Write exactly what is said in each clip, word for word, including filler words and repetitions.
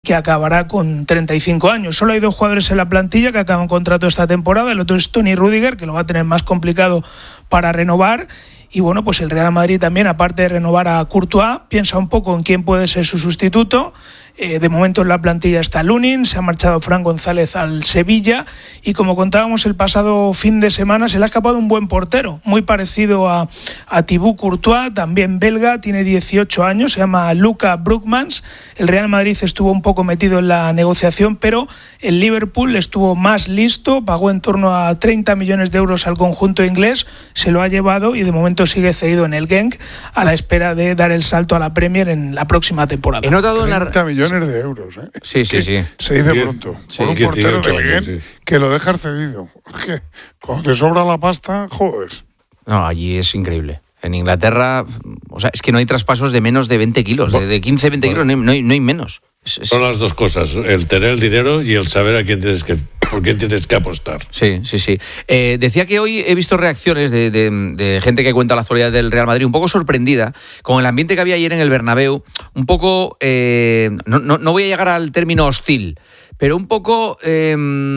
que acabará con treinta y cinco años. Solo hay dos jugadores en la plantilla que acaban contrato esta temporada. El otro es Toni Rüdiger, que lo va a tener más complicado para renovar. Y bueno, pues el Real Madrid también, aparte de renovar a Courtois, piensa un poco en quién puede ser su sustituto. Eh, de momento en la plantilla está Lunin, se ha marchado Fran González al Sevilla y como contábamos el pasado fin de semana se le ha escapado un buen portero, muy parecido a, a Thibaut Courtois, también belga, tiene dieciocho años, se llama Luka Broekmans. El Real Madrid estuvo un poco metido en la negociación, pero el Liverpool estuvo más listo, pagó en torno a treinta millones de euros al conjunto inglés, se lo ha llevado y de momento sigue cedido en el Genk a la espera de dar el salto a la Premier en la próxima temporada. He notado treinta millones de euros, ¿eh? Sí, sí, sí. Se dice pronto. Sí, por un portero del Genk sí. que lo deja cedido. Que cuando te sobra la pasta, joder. No, allí es increíble. En Inglaterra, o sea, es que no hay traspasos de menos de veinte kilos, de, de quince, veinte bueno. kilos, no hay, no hay menos. Es, es... Son las dos cosas, el tener el dinero y el saber a quién tienes que, por quién tienes que apostar. Sí, sí, sí. Eh, decía que hoy he visto reacciones de, de, de gente que cuenta la actualidad del Real Madrid un poco sorprendida con el ambiente que había ayer en el Bernabéu, un poco, eh, no, no, no voy a llegar al término hostil, pero un poco eh,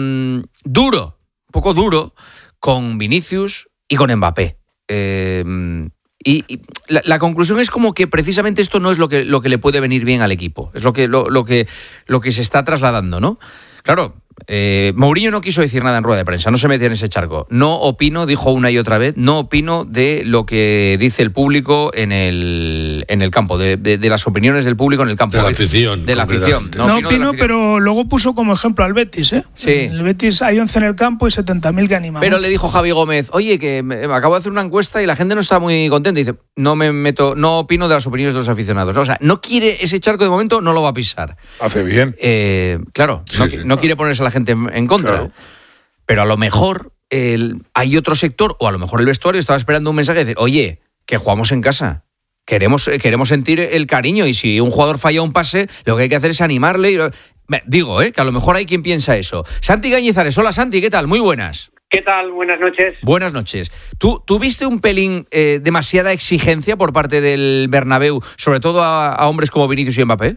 duro, un poco duro con Vinicius y con Mbappé. Eh, y, y la, la conclusión es como que precisamente esto no es lo que, lo que le puede venir bien al equipo, es lo que, lo, lo que, lo que se está trasladando, ¿no? Claro, eh, Mourinho no quiso decir nada en rueda de prensa, no se metía en ese charco. No opino, dijo una y otra vez, no opino de lo que dice el público en el, en el campo, de, de, de las opiniones del público en el campo. De la afición. De la afición. No, no opino, opino pero luego puso como ejemplo al Betis, ¿eh? Sí. En el Betis hay once en el campo y setenta mil que animan. Pero mucho. Le dijo Javi Gómez, oye, que me, me acabo de hacer una encuesta y la gente no está muy contenta. Y dice, no me meto, no opino de las opiniones de los aficionados. O sea, no quiere ese charco de momento, no lo va a pisar. Hace bien. Eh, claro, sí, no, sí, no claro. quiere ponerse a la gente en, en contra. Claro. Pero a lo mejor el, hay otro sector, o a lo mejor el vestuario estaba esperando un mensaje de decir, oye, que jugamos en casa. Queremos, queremos sentir el cariño y si un jugador falla un pase, lo que hay que hacer es animarle. Y, digo, ¿eh? que a lo mejor hay quien piensa eso. Santi Cañizares, hola Santi, ¿qué tal? Muy buenas. ¿Qué tal? Buenas noches. Buenas noches. ¿Tú tuviste un pelín eh, demasiada exigencia por parte del Bernabéu, sobre todo a, a hombres como Vinicius y Mbappé?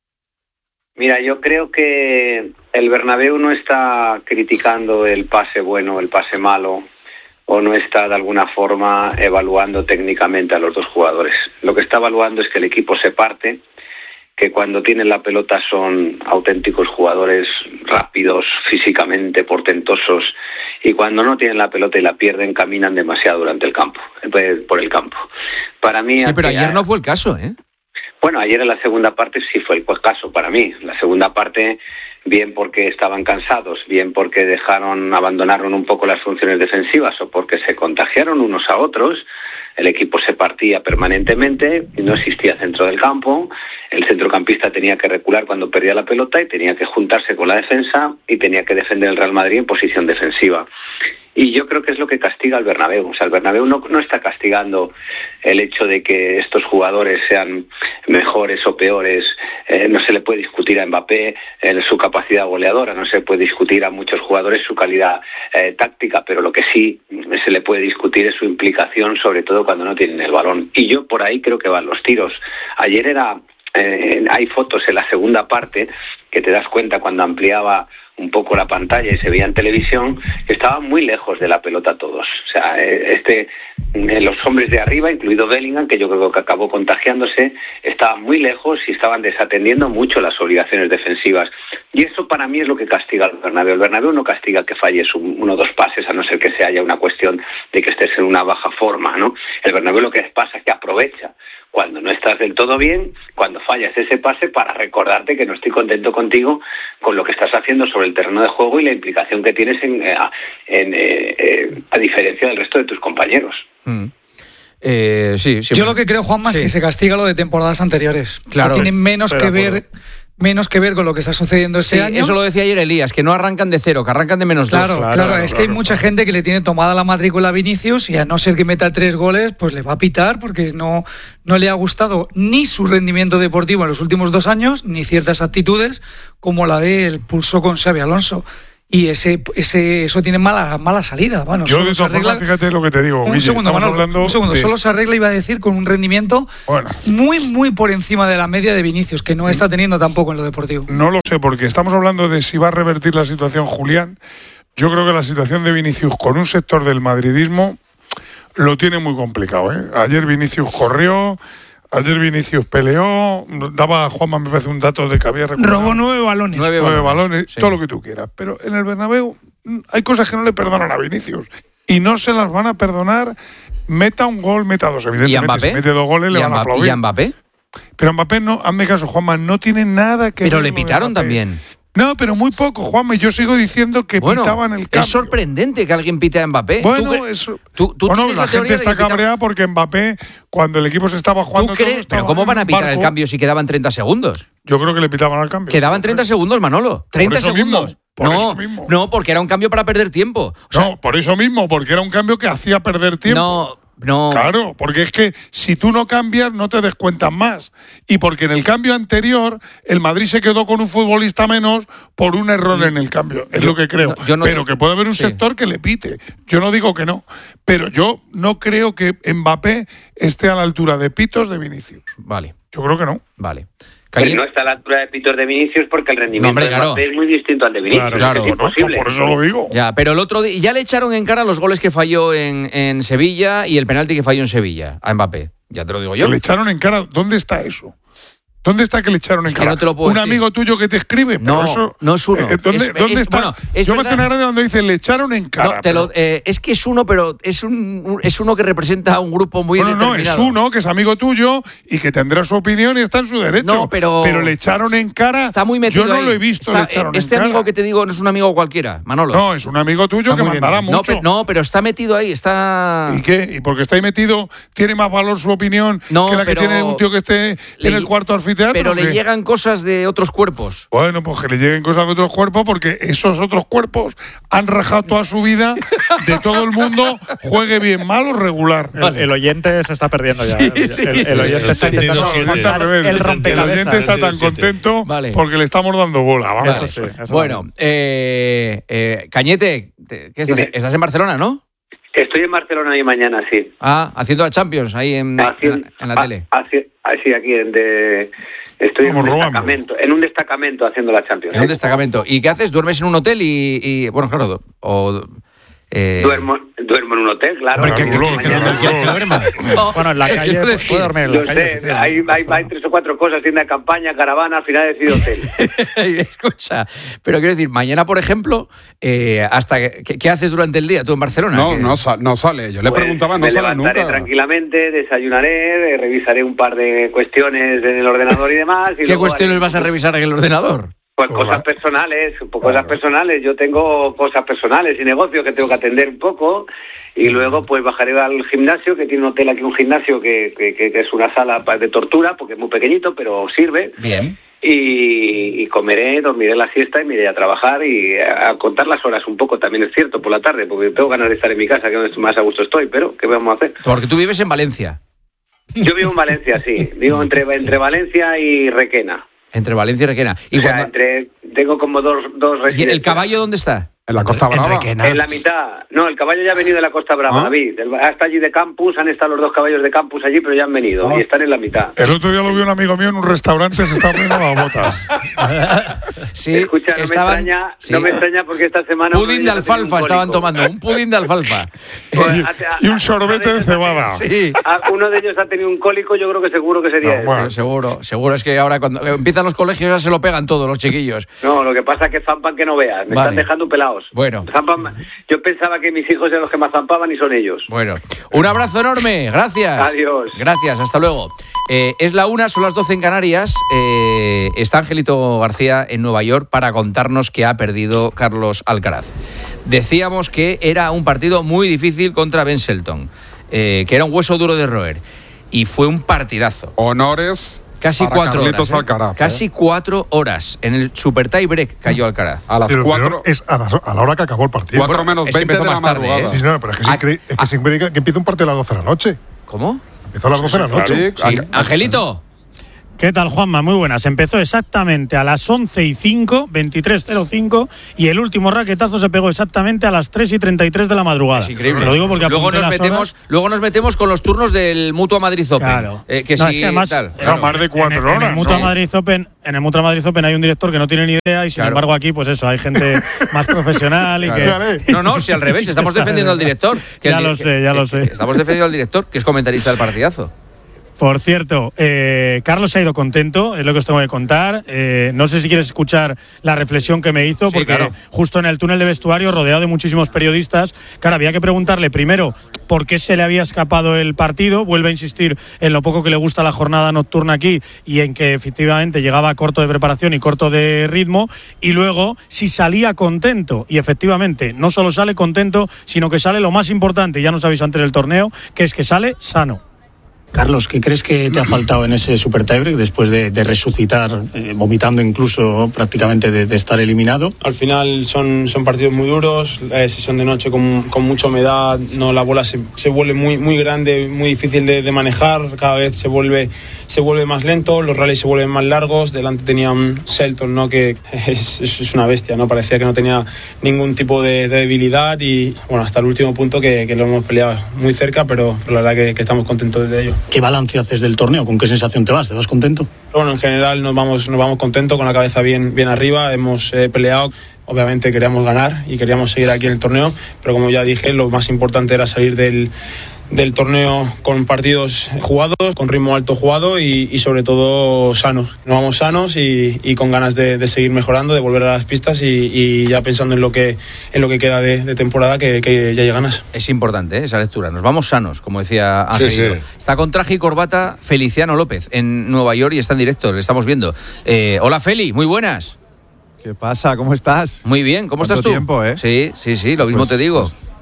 Mira, yo creo que el Bernabéu no está criticando el pase bueno, el pase malo, o no está de alguna forma evaluando técnicamente a los dos jugadores. Lo que está evaluando es que el equipo se parte, que cuando tienen la pelota son auténticos jugadores rápidos, físicamente portentosos, y cuando no tienen la pelota y la pierden, caminan demasiado durante el campo, por el campo. Para mí, sí, pero aquí, ayer no fue el caso, ¿eh? Bueno, ayer en la segunda parte sí fue el caso para mí. La segunda parte, bien porque estaban cansados, bien porque dejaron, abandonaron un poco las funciones defensivas o porque se contagiaron unos a otros, el equipo se partía permanentemente, no existía centro del campo, el centrocampista tenía que recular cuando perdía la pelota y tenía que juntarse con la defensa y tenía que defender el Real Madrid en posición defensiva. Y yo creo que es lo que castiga al Bernabéu. O sea, el Bernabéu no, no está castigando el hecho de que estos jugadores sean mejores o peores. Eh, no se le puede discutir a Mbappé eh, su capacidad goleadora, no se puede discutir a muchos jugadores su calidad eh, táctica, pero lo que sí se le puede discutir es su implicación, sobre todo cuando no tienen el balón. Y yo por ahí creo que van los tiros. Ayer era... Eh, hay fotos en la segunda parte que te das cuenta cuando ampliaba un poco la pantalla y se veía en televisión que estaban muy lejos de la pelota todos. O sea, este, los hombres de arriba, incluido Bellingham, que yo creo que acabó contagiándose, estaban muy lejos y estaban desatendiendo mucho las obligaciones defensivas. Y eso para mí es lo que castiga al Bernabéu. El Bernabéu no castiga que falles un, uno o dos pases, a no ser que se haya una cuestión de que estés en una baja forma, ¿no? El Bernabéu lo que pasa es que aprovecha cuando no estás del todo bien, cuando fallas ese pase, para recordarte que no estoy contento contigo con lo que estás haciendo sobre el terreno de juego y la implicación que tienes en, en, en, eh, a diferencia del resto de tus compañeros. Mm. Eh, sí, sí, Yo lo que creo, Juanma, sí. es que se castiga lo de temporadas anteriores. Claro, no tiene menos que ver... Acuerdo. menos que ver con lo que está sucediendo este sí, año. Eso lo decía ayer Elías, que no arrancan de cero, que arrancan de menos claro, dos. Claro, claro, claro, es claro, que hay claro. mucha gente que le tiene tomada la matrícula a Vinicius y a no ser que meta tres goles, pues le va a pitar porque no, no le ha gustado ni su rendimiento deportivo en los últimos dos años, ni ciertas actitudes como la del pulso con Xabi Alonso. y ese, ese eso tiene mala mala salida. Bueno, yo solo de se todas arregla, formas, fíjate lo que te digo, un Guille, segundo, estamos Manolo, hablando un segundo, de... solo se arregla, iba a decir, con un rendimiento bueno. muy, muy por encima de la media de Vinicius, que no está teniendo tampoco en lo deportivo. No lo sé, porque estamos hablando de si va a revertir la situación Julián. Yo creo que la situación de Vinicius con un sector del madridismo lo tiene muy complicado, ¿eh? Ayer Vinicius corrió, ayer Vinicius peleó, daba a Juanma, me parece un dato de que había recuperado Robó nueve balones. nueve, nueve balones, sí. todo lo que tú quieras. Pero en el Bernabéu hay cosas que no le perdonan a Vinicius. Y no se las van a perdonar, meta un gol, meta dos. Evidentemente, si mete dos goles le van a aplaudir. ¿Y a Mbappé? Pero Mbappé, no, hazme caso, Juanma, no tiene nada que Pero ver le lo de pitaron Mbappé. también. No, pero muy poco, Juanma. Yo sigo diciendo que Bueno, pitaban el cambio. es sorprendente que alguien pite a Mbappé. Bueno, ¿Tú, cre- eso. tú, tú Bueno, tienes la la teoría gente de está que pita- cabreada porque Mbappé, cuando el equipo se estaba ¿Tú jugando. todo, crees? estaba Pero ¿cómo en van a un pitar barco. el cambio si quedaban treinta segundos? Yo creo que le pitaban al cambio. Quedaban treinta segundos, Manolo. treinta eso segundos. mismo, por no, eso mismo. no, porque era un cambio para perder tiempo. O sea, No, por eso mismo, porque era un cambio que hacía perder tiempo. no, no. Claro, porque es que si tú no cambias, no te descuentan más. Y porque en el cambio anterior, el Madrid se quedó con un futbolista menos por un error en el cambio. Es Yo- lo que creo. no, yo no pero digo- que puede haber un sí. sector que le pite. Yo no digo que no. Pero yo no creo que Mbappé esté a la altura de pitos de Vinicius. Vale, Yo creo que no. vale. Pero Cañete- no está a la altura de Pitor de Vinicius porque el rendimiento No, hombre, de claro. Mbappé es muy distinto al de Vinicius. Claro, claro. Es imposible. Por eso lo digo. Ya, pero el otro día ya le echaron en cara los goles que falló en, en Sevilla y el penalti que falló en Sevilla a Mbappé. Ya te lo digo yo. Que le echaron en cara. ¿Dónde está eso? ¿Dónde está que le echaron en Es que cara? no te lo puedo un decir. amigo tuyo que te escribe. Pero No, eso, no es uno. eh, ¿Dónde, Es- dónde es- está? bueno, es Yo me hace verdad. una gracia donde dice le echaron en cara. No, te lo- pero- eh, es que es uno, pero es un, un- es uno que representa a un grupo muy Bueno, no, es determinado. uno que es amigo tuyo y que tendrá su opinión y está en su derecho. No, pero- le echaron en cara. Está muy metido Yo no ahí. lo he visto, Está- le echaron Este en amigo cara. que te digo no es un amigo cualquiera, Manolo. No, es un amigo tuyo Está que muy mandará bien. No, mucho. pe- no, pero está metido ahí, está... ¿Y qué? ¿Y porque está ahí metido tiene más valor su opinión No, que la que pero tiene un tío que esté le- en el cuarto anfiteatro? Pero ¿o le qué? llegan cosas de otros cuerpos. Bueno, pues que le lleguen cosas de otros cuerpos porque esos otros cuerpos han rajado toda su vida de todo el mundo, juegue bien, mal o regular. El, el oyente se está perdiendo ya. Sí, el, sí. el- el oyente El está sentido intentando siete. Falta al montar revés. el El rompecabezas. oyente está tan Siete. contento Vale. porque le estamos dando bola. Vamos. Eso sí, eso Bueno, también. eh, eh, Cañete, te- ¿qué estás, Dime. estás en Barcelona, ¿no? Estoy en Barcelona hoy y mañana, sí. Ah, haciendo la Champions ahí en, Así- en la, en la a- tele. así, así aquí en de, estoy en Vamos un, robando. destacamento, en un destacamento haciendo la Champions. En un destacamento. ¿Y qué haces? ¿Duermes en un hotel y, y- bueno, claro, o... eh, Duermo, duermo en un hotel, claro. Hombre, ¿qué- qué- Mañana- qué- qué- ¿Quieres que duerma? Bueno, en la ¿qué calle quiero pues, decir? puede dormir en Yo la calle. sé, hay, hay, hay tres o cuatro cosas, tienda de campaña, caravana, al final he decidido hotel. Escucha, pero quiero decir, mañana, por ejemplo, eh, hasta que- ¿qué, qué haces durante el día tú en Barcelona? No, ¿Qué- no, sa- no sale. Yo le Pues preguntaba, no me sale levantaré nunca. tranquilamente, desayunaré, eh, revisaré un par de cuestiones en el ordenador y demás. Y ¿Qué luego cuestiones haré- vas a revisar en el ordenador? Pues Hola. cosas personales, pues cosas personales. Yo tengo cosas personales y negocios que tengo que atender un poco y luego pues bajaré al gimnasio, que tiene un hotel aquí, un gimnasio que, que, que es una sala pa- de tortura, porque es muy pequeñito, pero sirve. Bien. Y, y comeré, dormiré la siesta y me iré a trabajar y a, a contar las horas un poco, también es cierto, por la tarde, porque tengo ganas de estar en mi casa, que es donde más a gusto estoy, pero ¿qué vamos a hacer? Porque tú vives en Valencia. Yo vivo en Valencia, sí, vivo entre, entre Valencia y Requena. Entre Valencia y Requena. Y, O sea, cuando- entre, tengo como dos, dos ¿y el residencias. caballo dónde está? En la Costa Brava. En la mitad. No, el caballo ya ha venido de la Costa Brava, ¿Ah? David. El- Hasta allí de campus, han estado los dos caballos de campus allí, pero ya han venido Ah. y están en la mitad. El otro día lo vi un amigo mío en un restaurante, se estaba poniendo las botas. Sí, Escucha, no estaban- me extraña, sí. no me extraña porque esta semana... uno Pudín de ellos ha tenido alfalfa un estaban cólico. tomando, un pudín de alfalfa. Pues, hace- Y un a- sorbete uno de ellos ha cebada. Sí. tenido- a- Uno de ellos ha tenido un cólico, yo creo que seguro que sería No, él. bueno. Seguro, seguro. Es que ahora cuando empiezan los colegios ya se lo pegan todos los chiquillos. No, lo que pasa es que zampan que no veas. Me Vale. están dejando pelados. Bueno. Zampan- yo pensaba que mis hijos eran los que más zampaban y son ellos. Bueno, un abrazo enorme, gracias. Adiós. Gracias, hasta luego. Eh, es la una, son las doce en Canarias. Eh, está Angelito García en Nueva York para contarnos que ha perdido Carlos Alcaraz. Decíamos que era un partido muy difícil contra Ben Shelton, eh, que era un hueso duro de roer. Y fue un partidazo. Honores Casi para cuatro Carlitos horas. ¿eh? Alcaraz. Casi ¿eh? cuatro horas. En el super tie break cayó Alcaraz. A las Pero cuatro, peor es a, las- a la hora que acabó el partido. cuatro Bueno, menos es que veinte de empezó la más tarde, madrugada. ¿eh? Sí, no, pero es que, es Ah, increíble, es que es increíble que empiece un partido a las doce de la noche. ¿Cómo? Empezó a las doce de la noche. Sí, Sí. Angelito. ¿Qué tal, Juanma? Muy buenas. Empezó exactamente a las once y cinco, veintitrés cero cinco, y el último raquetazo se pegó exactamente a las tres y treinta y tres de la madrugada. Es increíble. Te lo digo porque luego nos las metemos, horas. luego nos metemos con los turnos del Mutua Madrid Open. Claro. Eh, que no, sí, es que además, tal. O sea, más de cuatro en, horas. En el Mutua ¿no? Madrid Open, en el Mutua Madrid Open hay un director que no tiene ni idea y sin Claro. embargo aquí, pues eso, hay gente más profesional y Claro. que. No, no, si al revés, estamos defendiendo al director. Que Ya el- lo que- sé, ya que- lo sé. que Estamos defendiendo al director, que es comentarista del partidazo. Por cierto, eh, Carlos se ha ido contento, es lo que os tengo que contar. Eh, no sé si quieres escuchar la reflexión que me hizo, Sí, porque claro. justo en el túnel de vestuario, rodeado de muchísimos periodistas, claro, había que preguntarle primero por qué se le había escapado el partido. Vuelve a insistir en lo poco que le gusta la jornada nocturna aquí y en que efectivamente llegaba corto de preparación y corto de ritmo. Y luego, si salía contento. Y efectivamente, no solo sale contento, sino que sale lo más importante, ya nos avisó antes del torneo, que es que sale sano. Carlos, ¿qué crees que te ha faltado en ese super tiebreak después de, de resucitar, eh, vomitando incluso prácticamente de, de estar eliminado? Al final son, son partidos muy duros, eh, si son de noche con, con mucha humedad, no, la bola se, se vuelve muy, muy grande, muy difícil de, de manejar, cada vez se vuelve, se vuelve más lento, los rallies se vuelven más largos. Delante tenía un Shelton, ¿no? Que es, es una bestia, ¿no? Parecía que no tenía ningún tipo de, de debilidad y bueno, hasta el último punto que, que lo hemos peleado muy cerca, pero, pero la verdad que, que estamos contentos de ello. ¿Qué balance haces del torneo? ¿Con qué sensación te vas? ¿Te vas contento? Bueno, en general nos vamos, nos vamos contentos, con la cabeza bien, bien arriba, hemos eh, peleado, obviamente queríamos ganar y queríamos seguir aquí en el torneo, pero como ya dije, lo más importante era salir del, del torneo con partidos jugados, con ritmo alto jugado y, y sobre todo sanos. Nos vamos sanos y, y con ganas de, de seguir mejorando, de volver a las pistas y, y ya pensando en lo que, en lo que queda de, de temporada, que, que ya hay ganas. Es importante, ¿eh? Esa lectura. Nos vamos sanos, como decía Ángel. Sí, sí. Está con traje y corbata Feliciano López en Nueva York y está en directo, le estamos viendo. Eh, hola Feli, muy buenas. ¿Qué pasa? ¿Cómo estás? Muy bien, ¿cómo ¿Cuánto estás tú? tiempo, eh? Sí, sí, sí, lo mismo Pues- te digo. pues-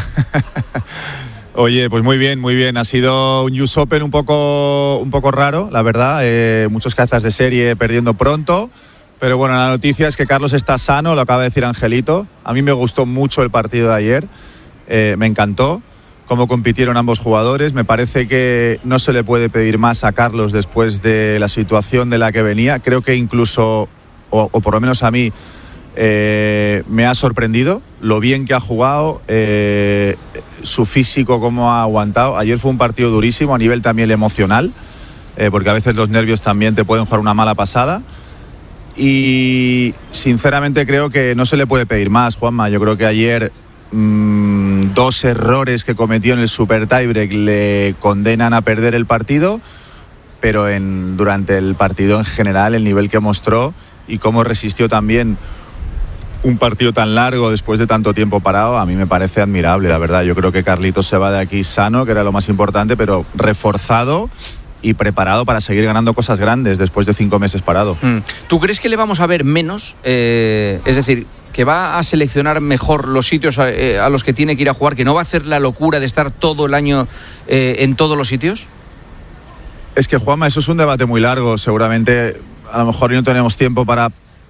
Oye, pues muy bien, muy bien. Ha sido un U S Open un poco, un poco raro, la verdad. Eh, muchos cazas de serie perdiendo pronto. Pero bueno, la noticia es que Carlos está sano, lo acaba de decir Angelito. A mí me gustó mucho el partido de ayer. Eh, me encantó cómo compitieron ambos jugadores. Me parece que no se le puede pedir más a Carlos después de la situación de la que venía. Creo que incluso, o, o por lo menos a mí, eh, me ha sorprendido lo bien que ha jugado, eh, su físico, cómo ha aguantado. Ayer fue un partido durísimo a nivel también emocional, eh, porque a veces los nervios también te pueden jugar una mala pasada. Y sinceramente creo que no se le puede pedir más, Juanma. Yo creo que ayer mmm, dos errores que cometió en el Super Tiebreak le condenan a perder el partido, pero en, durante el partido en general, el nivel que mostró y cómo resistió también un partido tan largo después de tanto tiempo parado, a mí me parece admirable, la verdad. Yo creo que Carlitos se va de aquí sano, que era lo más importante, pero reforzado y preparado para seguir ganando cosas grandes después de cinco meses parado. Mm. ¿Tú crees que le vamos a ver menos? Eh, es decir, que va a seleccionar mejor los sitios a, eh, a los que tiene que ir a jugar, que no va a hacer la locura de estar todo el año eh, en todos los sitios. Es que, Juanma, eso es un debate muy largo. Seguramente a lo mejor no tenemos tiempo para,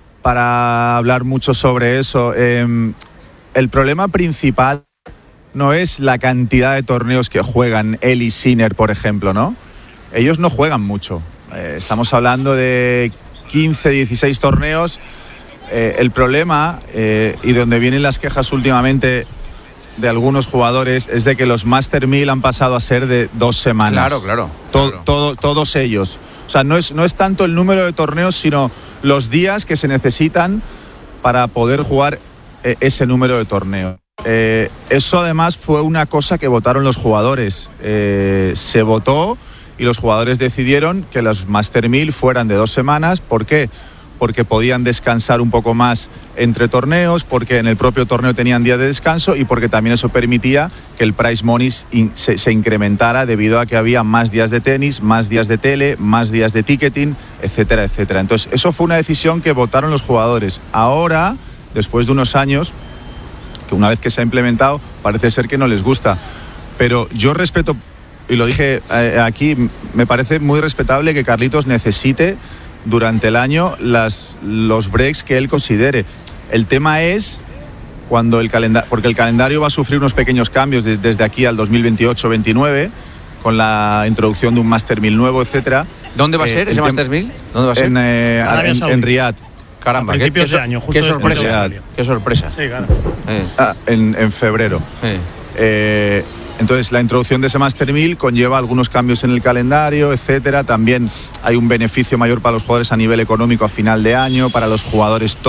para hablar mucho sobre eso. Eh, el problema principal no es la cantidad de torneos que juegan él y Sinner, por ejemplo, ¿no? Ellos no juegan mucho. Eh, estamos hablando de quince, dieciséis torneos. Eh, el problema, eh, y donde vienen las quejas últimamente de algunos jugadores, es de que los Master mil han pasado a ser de dos semanas. Claro, claro. To- claro. todo- todos ellos. O sea, no es, no es tanto el número de torneos, sino los días que se necesitan para poder jugar eh, ese número de torneos. Eh, eso además fue una cosa que votaron los jugadores. Eh, se votó y los jugadores decidieron que los Master mil fueran de dos semanas. ¿Por qué? Porque podían descansar un poco más entre torneos, porque en el propio torneo tenían días de descanso y porque también eso permitía que el prize money in, se, se incrementara debido a que había más días de tenis, más días de tele, más días de ticketing, etcétera, etcétera. Entonces, eso fue una decisión que votaron los jugadores. Ahora, después de unos años, que una vez que se ha implementado, parece ser que no les gusta. Pero yo respeto, y lo dije eh, aquí, me parece muy respetable que Carlitos necesite durante el año las, los breaks que él considere. El tema es cuando el calendario, porque el calendario va a sufrir unos pequeños cambios de, desde aquí al dos mil veintiocho veintinueve, con la introducción de un Master mil nuevo, etcétera. ¿Dóndónde va a Eh, ser el ese tem- Masters mil? ¿Dónde va a ser? En, eh, Arabia en- Saudí. en Riyadh. Caramba, a qué, principios qué de sor- año, justo qué después de sorpresa. Australia. Qué sorpresa. Sí, claro. Eh, Ah, en, en febrero. eh. Eh, entonces, la introducción de ese Master mil conlleva algunos cambios en el calendario, etcétera. También hay un beneficio mayor para los jugadores a nivel económico a final de año, para los jugadores top.